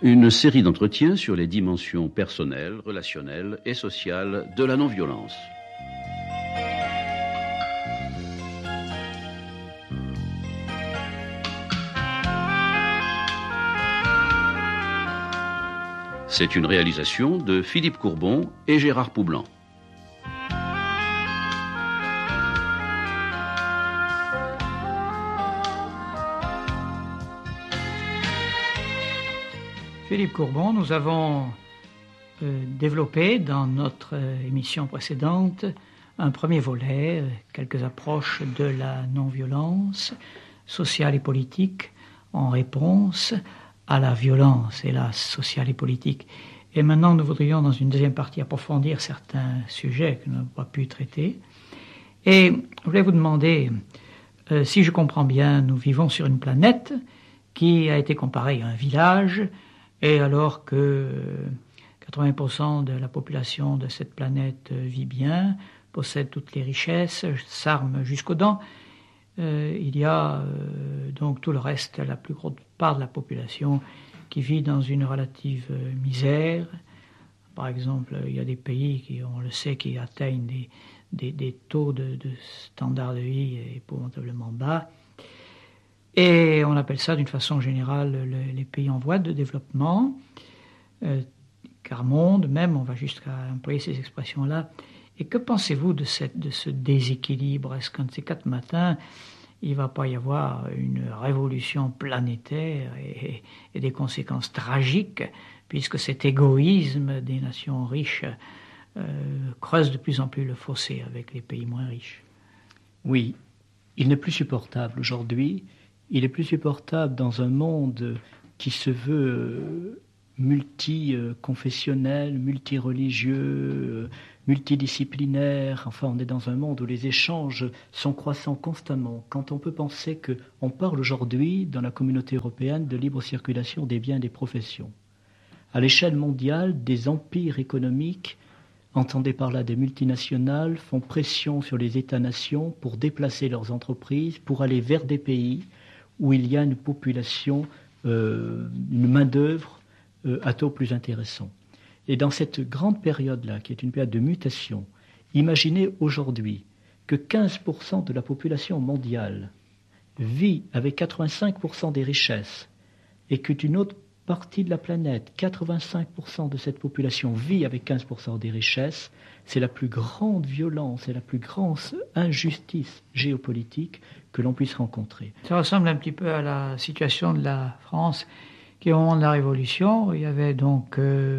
Une série d'entretiens sur les dimensions personnelles, relationnelles et sociales de la non-violence. C'est une réalisation de Philippe Courbon et Gérard Poublan. Philippe Courbon, nous avons développé dans notre émission précédente un premier volet, quelques approches de la non-violence sociale et politique en réponse à la violence, hélas, sociale et politique. Et maintenant, nous voudrions, dans une deuxième partie, approfondir certains sujets que nous n'avons pas pu traiter. Et je voulais vous demander, si je comprends bien, nous vivons sur une planète qui a été comparée à un village, et alors que 80% de la population de cette planète vit bien, possède toutes les richesses, s'arme jusqu'aux dents, il y a donc tout le reste, la plus grosse part de la population qui vit dans une relative misère. Par exemple, il y a des pays qui, on le sait, qui atteignent des taux de standard de vie épouvantablement bas. Et on appelle ça d'une façon générale les pays en voie de développement, car monde même, on va jusqu'à employer ces expressions-là. Et que pensez-vous de ce déséquilibre? Est-ce qu'un de ces 4 matins, il ne va pas y avoir une révolution planétaire et des conséquences tragiques, puisque cet égoïsme des nations riches creuse de plus en plus le fossé avec les pays moins riches? Oui, il n'est plus supportable aujourd'hui. Il est plus supportable dans un monde qui se veut multiconfessionnel, multireligieux, multidisciplinaire. Enfin, on est dans un monde où les échanges sont croissants constamment. Quand on peut penser qu'on parle aujourd'hui, dans la communauté européenne, de libre circulation des biens et des professions. À l'échelle mondiale, des empires économiques, entendez par là des multinationales, font pression sur les États-nations pour déplacer leurs entreprises, pour aller vers des pays où il y a une population, une main-d'œuvre à taux plus intéressant. Et dans cette grande période-là, qui est une période de mutation, imaginez aujourd'hui que 15% de la population mondiale vit avec 85% des richesses et qu'une autre partie de la planète, 85% de cette population vit avec 15% des richesses, c'est la plus grande violence et la plus grande injustice géopolitique que l'on puisse rencontrer. Ça ressemble un petit peu à la situation de la France qui, au moment de la Révolution, il y avait donc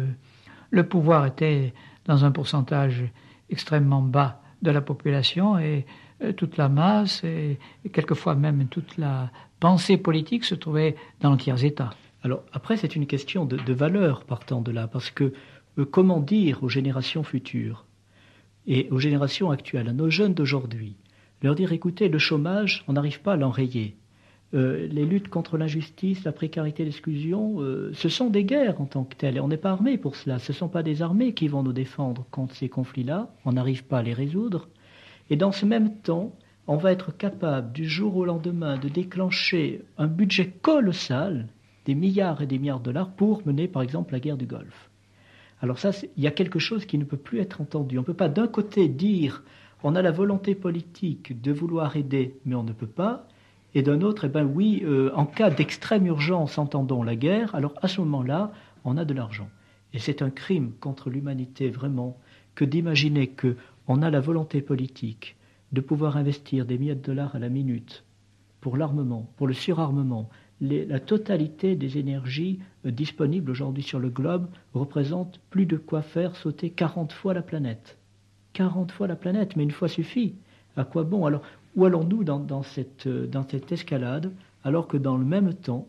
le pouvoir était dans un pourcentage extrêmement bas de la population et toute la masse et quelquefois même toute la pensée politique se trouvait dans l'entiers-État. Alors après, c'est une question de valeur partant de là, parce que comment dire aux générations futures et aux générations actuelles, à nos jeunes d'aujourd'hui, leur dire, écoutez, le chômage, on n'arrive pas à l'enrayer. Les luttes contre l'injustice, la précarité, l'exclusion, ce sont des guerres en tant que telles, et on n'est pas armés pour cela. Ce ne sont pas des armées qui vont nous défendre contre ces conflits-là, on n'arrive pas à les résoudre. Et dans ce même temps, on va être capable, du jour au lendemain, de déclencher un budget colossal, des milliards et des milliards de dollars, pour mener, par exemple, la guerre du Golfe. Alors ça, il y a quelque chose qui ne peut plus être entendu. On ne peut pas d'un côté dire, on a la volonté politique de vouloir aider, mais on ne peut pas, et d'un autre, oui, en cas d'extrême urgence, entendons la guerre, alors à ce moment-là, on a de l'argent. Et c'est un crime contre l'humanité, vraiment, que d'imaginer qu'on a la volonté politique de pouvoir investir des milliers de dollars à la minute pour l'armement, pour le surarmement. La totalité des énergies disponibles aujourd'hui sur le globe représente plus de quoi faire sauter 40 fois la planète. 40 fois la planète, mais une fois suffit. À quoi bon? Alors, où allons-nous dans cette escalade, alors que dans le même temps,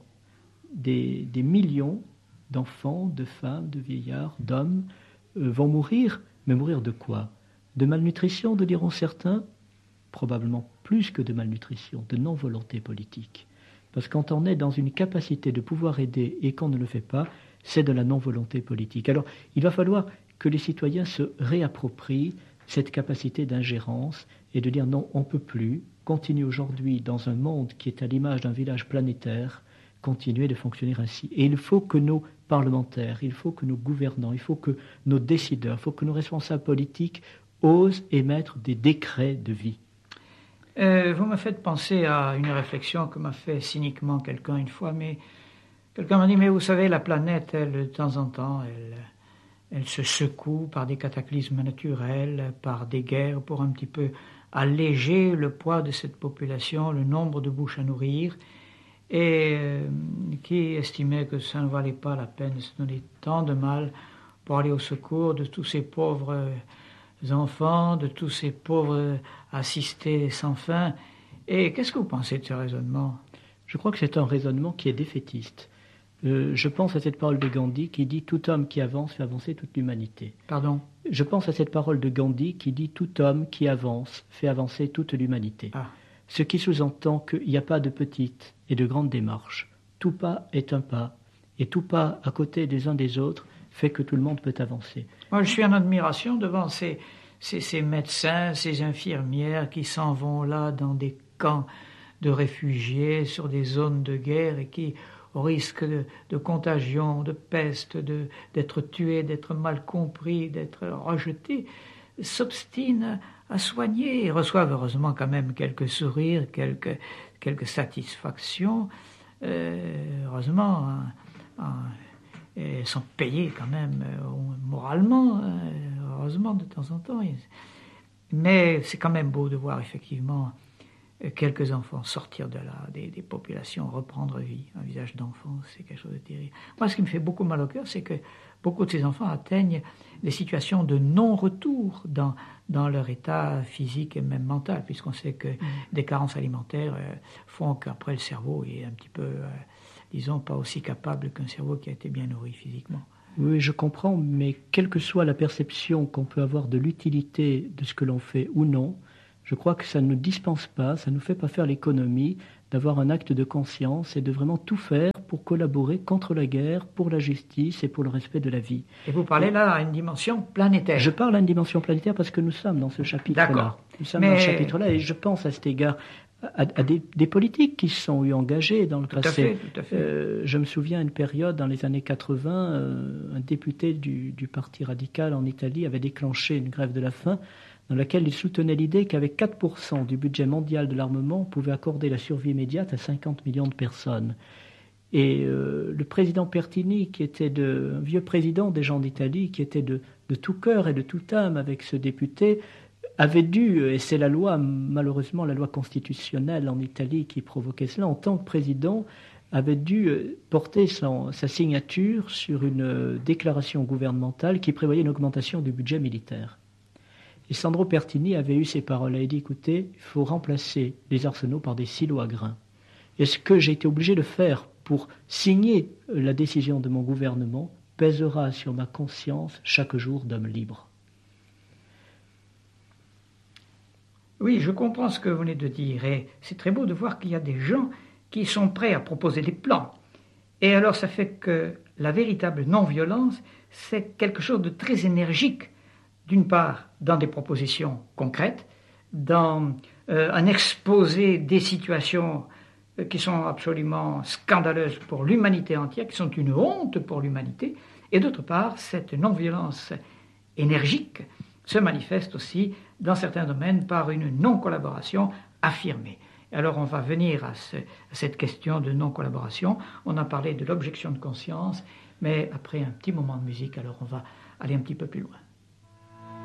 des millions d'enfants, de femmes, de vieillards, d'hommes vont mourir? Mais mourir de quoi? De malnutrition, diront certains? Probablement plus que de malnutrition, de non-volonté politique. Parce que quand on est dans une capacité de pouvoir aider et qu'on ne le fait pas, c'est de la non-volonté politique. Alors, il va falloir que les citoyens se réapproprient cette capacité d'ingérence et de dire non, on ne peut plus continuer aujourd'hui dans un monde qui est à l'image d'un village planétaire, continuer de fonctionner ainsi. Et il faut que nos parlementaires, il faut que nos gouvernants, il faut que nos décideurs, il faut que nos responsables politiques osent émettre des décrets de vie. Vous me faites penser à une réflexion que m'a fait cyniquement quelqu'un une fois, mais quelqu'un m'a dit, mais vous savez, la planète, elle, de temps en temps, elle se secoue par des cataclysmes naturels, par des guerres, pour un petit peu alléger le poids de cette population, le nombre de bouches à nourrir, et qui estimait que ça ne valait pas la peine de se donner tant de mal pour aller au secours de tous ces pauvres enfants, de tous ces pauvres assistés sans fin. Et qu'est-ce que vous pensez de ce raisonnement? Je crois que c'est un raisonnement qui est défaitiste. Je pense à cette parole de Gandhi qui dit « Tout homme qui avance fait avancer toute l'humanité ». Pardon? Je pense à cette parole de Gandhi qui dit « Tout homme qui avance fait avancer toute l'humanité ». Ce qui sous-entend qu'il n'y a pas de petites et de grandes démarches. Tout pas est un pas, et tout pas à côté des uns des autres fait que tout le monde peut avancer. Moi, je suis en admiration devant ces médecins, ces infirmières qui s'en vont là dans des camps de réfugiés, sur des zones de guerre, et qui, au risque de contagion, de peste, d'être tués, d'être mal compris, d'être rejetés, s'obstinent à soigner et reçoivent heureusement quand même quelques sourires, quelques satisfactions. Heureusement, elles sont payées quand même moralement, heureusement de temps en temps. Mais c'est quand même beau de voir effectivement quelques enfants sortir de là, des populations, reprendre vie. Un visage d'enfant, c'est quelque chose de terrible. Moi, ce qui me fait beaucoup mal au cœur, c'est que beaucoup de ces enfants atteignent des situations de non-retour dans leur état physique et même mental, puisqu'on sait que des carences alimentaires font qu'après le cerveau est un petit peu, disons, pas aussi capable qu'un cerveau qui a été bien nourri physiquement. Oui, je comprends, mais quelle que soit la perception qu'on peut avoir de l'utilité de ce que l'on fait ou non, je crois que ça ne nous dispense pas, ça ne nous fait pas faire l'économie d'avoir un acte de conscience et de vraiment tout faire pour collaborer contre la guerre, pour la justice et pour le respect de la vie. Et vous parlez là à une dimension planétaire. Je parle à une dimension planétaire parce que nous sommes dans ce chapitre-là. D'accord. Nous sommes dans ce chapitre-là et je pense à cet égard à des politiques qui se sont eu engagés dans le passé. Tout à fait. Je me souviens à une période, dans les années 80, un député du Parti radical en Italie avait déclenché une grève de la faim dans laquelle il soutenait l'idée qu'avec 4% du budget mondial de l'armement, on pouvait accorder la survie immédiate à 50 millions de personnes. Et le président Pertini, qui était un vieux président des gens d'Italie, qui était de tout cœur et de toute âme avec ce député, avait dû, et c'est la loi, malheureusement la loi constitutionnelle en Italie qui provoquait cela, en tant que président, avait dû porter sa signature sur une déclaration gouvernementale qui prévoyait une augmentation du budget militaire. Et Sandro Pertini avait eu ces paroles, il a dit, écoutez, il faut remplacer les arsenaux par des silos à grains. Et ce que j'ai été obligé de faire pour signer la décision de mon gouvernement pèsera sur ma conscience chaque jour d'homme libre. Oui, je comprends ce que vous venez de dire, et c'est très beau de voir qu'il y a des gens qui sont prêts à proposer des plans. Et alors ça fait que la véritable non-violence, c'est quelque chose de très énergique, d'une part dans des propositions concrètes, dans un exposé des situations qui sont absolument scandaleuses pour l'humanité entière, qui sont une honte pour l'humanité, et d'autre part, cette non-violence énergique se manifeste aussi dans certains domaines par une non-collaboration affirmée. Alors on va venir à cette question de non-collaboration. On a parlé de l'objection de conscience, mais après un petit moment de musique, alors on va aller un petit peu plus loin.